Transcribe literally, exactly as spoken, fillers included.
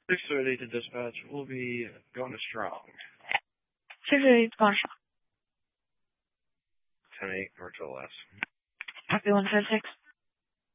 six thirty to dispatch. We'll be going to Strong. six thirty to Strong. ten eight, North L S. Copy one five six.